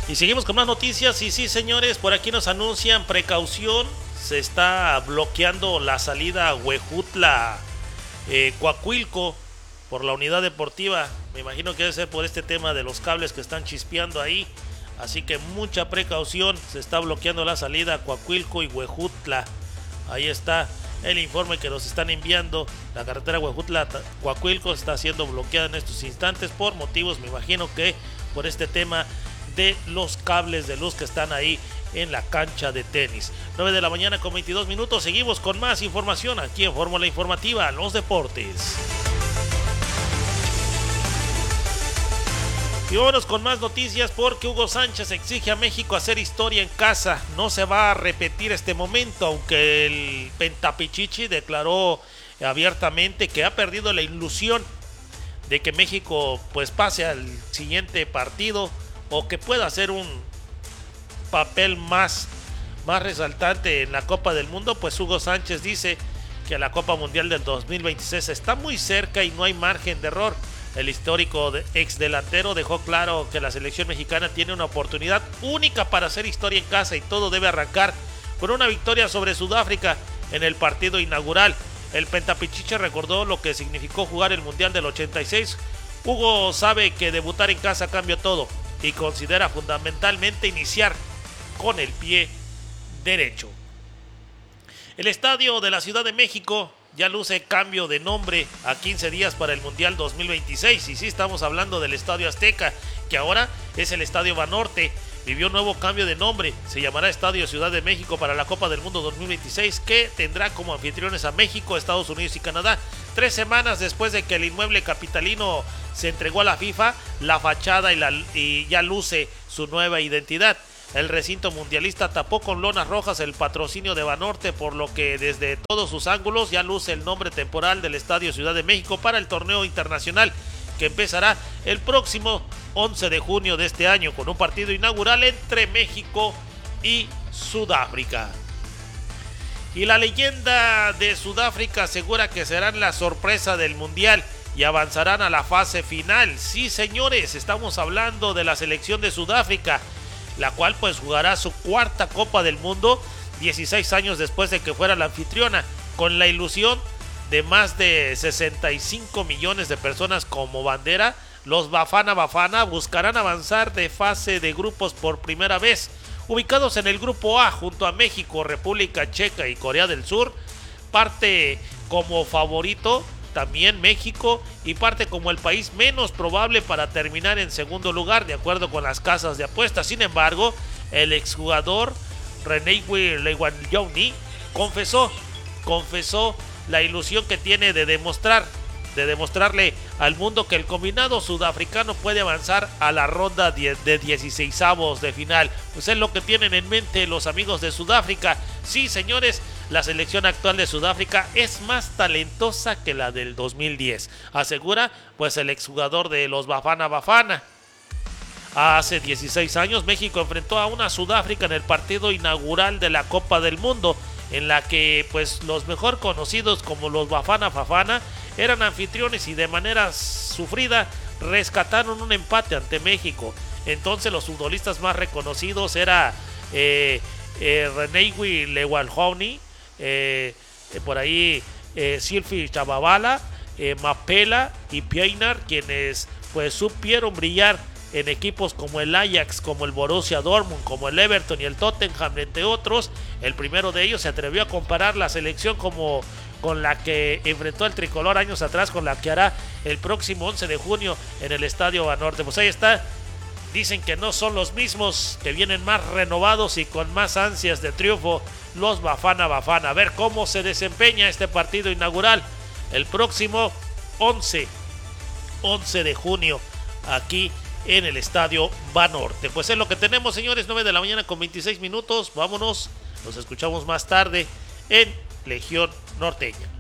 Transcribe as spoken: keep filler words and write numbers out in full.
Y seguimos con más noticias. Y sí, señores, por aquí nos anuncian precaución. Se está bloqueando la salida a Huejutla, eh, Coahuilco, por la unidad deportiva. Me imagino que debe ser por este tema de los cables que están chispeando ahí. Así que mucha precaución. Se está bloqueando la salida a Coahuilco y Huejutla. Ahí está el informe que nos están enviando. La carretera Huejutla-Coahuilco está siendo bloqueada en estos instantes por motivos, me imagino que por este tema de los cables de luz que están ahí en la cancha de tenis. nueve de la mañana con veintidós minutos. Seguimos con más información aquí en Fórmula Informativa, los deportes. Y vámonos con más noticias porque Hugo Sánchez exige a México hacer historia en casa. No se va a repetir este momento, aunque el Pentapichichi declaró abiertamente que ha perdido la ilusión de que México pues pase al siguiente partido o que pueda hacer un papel más, más resaltante en la Copa del Mundo. Pues Hugo Sánchez dice que la Copa Mundial del dos mil veintiséis está muy cerca y no hay margen de error. El histórico ex delantero dejó claro que la selección mexicana tiene una oportunidad única para hacer historia en casa y todo debe arrancar con una victoria sobre Sudáfrica en el partido inaugural. El Pentapichiche recordó lo que significó jugar el Mundial del ochenta y seis. Hugo sabe que debutar en casa cambió todo y considera fundamentalmente iniciar con el pie derecho. El estadio de la Ciudad de México ya luce cambio de nombre a quince días para el Mundial dos mil veintiséis. Y sí, estamos hablando del Estadio Azteca, que ahora es el Estadio Banorte. Vivió un nuevo cambio de nombre. Se llamará Estadio Ciudad de México para la Copa del Mundo dos mil veintiséis, que tendrá como anfitriones a México, Estados Unidos y Canadá. Tres semanas después de que el inmueble capitalino se entregó a la FIFA, la fachada y, la, y ya luce su nueva identidad. El recinto mundialista tapó con lonas rojas el patrocinio de Banorte, por lo que desde todos sus ángulos ya luce el nombre temporal del Estadio Ciudad de México para el torneo internacional, que empezará el próximo once de junio de este año con un partido inaugural entre México y Sudáfrica. Y la leyenda de Sudáfrica asegura que serán la sorpresa del Mundial y avanzarán a la fase final. Sí, señores, estamos hablando de la selección de Sudáfrica, la cual pues jugará su cuarta Copa del Mundo dieciséis años después de que fuera la anfitriona, con la ilusión de más de sesenta y cinco millones de personas como bandera. Los Bafana Bafana buscarán avanzar de fase de grupos por primera vez, ubicados en el grupo A junto a México, República Checa y Corea del Sur. Parte como favorito también México y parte como el país menos probable para terminar en segundo lugar, de acuerdo con las casas de apuestas. Sin embargo, el exjugador René Lewandowski confesó, confesó la ilusión que tiene de demostrar, de demostrarle al mundo que el combinado sudafricano puede avanzar a la ronda de dieciseisavos de final. Pues es lo que tienen en mente los amigos de Sudáfrica. Sí, señores, la selección actual de Sudáfrica es más talentosa que la del dos mil diez, asegura pues el exjugador de los Bafana Bafana. Hace dieciséis años México enfrentó a una Sudáfrica en el partido inaugural de la Copa del Mundo, en la que pues los mejor conocidos como los Bafana Bafana eran anfitriones y de manera sufrida rescataron un empate ante México. Entonces los futbolistas más reconocidos era eh, eh, René Lewandowski, eh, eh, por ahí eh, Silfi Chababala, eh, Mapela y Pienaar, quienes pues supieron brillar en equipos como el Ajax, como el Borussia Dortmund, como el Everton y el Tottenham, entre otros. El primero de ellos se atrevió a comparar la selección como con la que enfrentó el tricolor años atrás, con la que hará el próximo once de junio en el Estadio Banorte. Pues ahí está. Dicen que no son los mismos, que vienen más renovados y con más ansias de triunfo los Bafana Bafana. A ver cómo se desempeña este partido inaugural el próximo once de junio aquí en el Estadio Banorte. Pues es lo que tenemos, señores. Nueve de la mañana con veintiséis minutos. Vámonos, nos escuchamos más tarde en Legión Norteña.